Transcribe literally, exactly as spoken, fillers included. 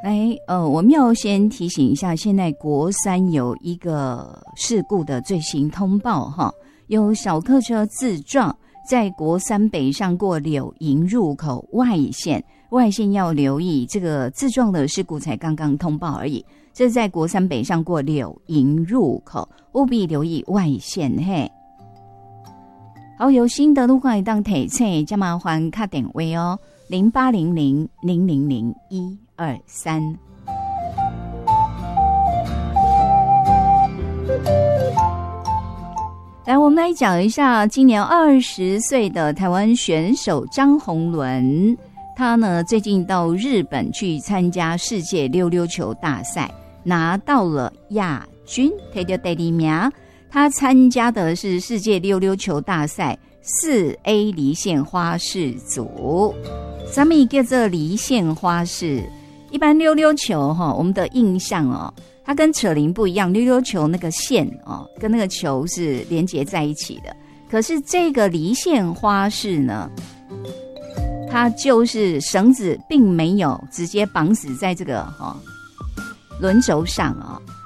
来，呃，我们要先提醒一下，现在国三有一个事故的最新通报哈，有小客车自撞，在国三北上过柳营入口外线，外线要留意，这个自撞的事故才刚刚通报而已。这是在国三北上过柳营入口，务必留意外线嘿。好，有新的路况一档提醒，加麻烦卡点位哦，零八零零零零零一二三。来，我们来讲一下今年二十岁的台湾选手张宏伦，他呢最近到日本去参加世界溜溜球大赛，拿到了亚军，摕到第二名。他参加的是世界溜溜球大赛四 A 离线花式组。什么叫做离线花式？一般溜溜球哈，我们的印象哦，它跟扯铃不一样，溜溜球那个线哦，跟那个球是连接在一起的。可是这个离线花式呢，它就是绳子并没有直接绑死在这个哈轮轴上啊、哦。